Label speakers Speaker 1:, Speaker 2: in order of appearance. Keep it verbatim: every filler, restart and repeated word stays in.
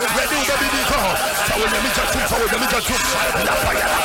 Speaker 1: Ready to be the call. Power the Mija to power the Mija to. La Paya.